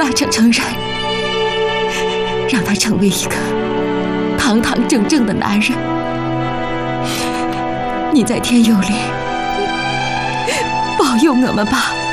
化成人，让他成为一个堂堂正正的男人。你在天佑里保佑我们吧。